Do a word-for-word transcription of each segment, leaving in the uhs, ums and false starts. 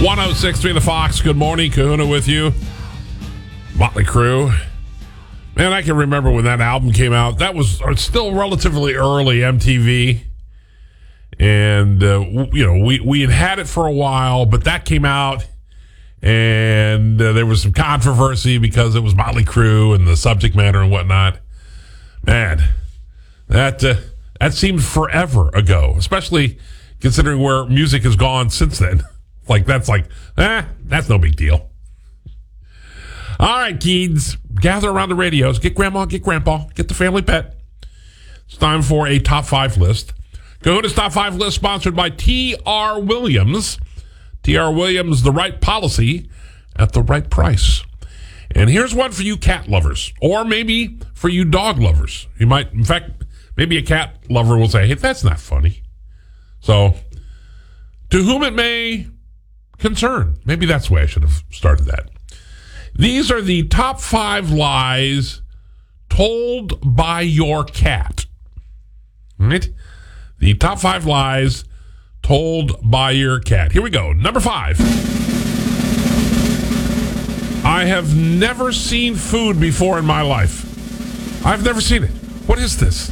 one oh six point three The Fox. Good morning. Kahuna with you. Motley Crue. Man, I can remember when that album came out. That was still relatively early M T V. And, uh, you know, we, we had had it for a while, but that came out. And uh, there was some controversy because it was Motley Crue and the subject matter and whatnot. Man, that uh, that seemed forever ago, especially considering where music has gone since then. Like, that's like, eh, that's no big deal. All right, kids, gather around the radios. Get grandma, get grandpa, get the family pet. It's time for a top five list. Kahuna's top five list sponsored by T R. Williams. T R. Williams, the right policy at the right price. And here's one for you cat lovers, or maybe for you dog lovers. You might, in fact, maybe a cat lover will say, hey, that's not funny. So, to whom it may concern. Maybe that's the way I should have started that. These are the top five lies told by your cat. All right? The top five lies told by your cat. Here we go. Number five. I have never seen food before in my life. I've never seen it. What is this?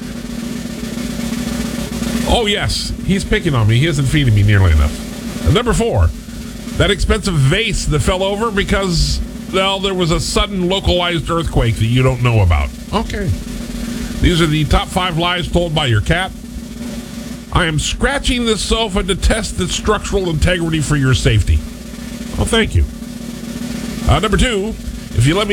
Oh, yes. He's picking on me. He isn't feeding me nearly enough. And number four. That expensive vase that fell over because, well, there was a sudden localized earthquake that you don't know about. Okay. These are the top five lies told by your cat. I am scratching this sofa to test its structural integrity for your safety. Well, thank you. Uh, number two, if you let me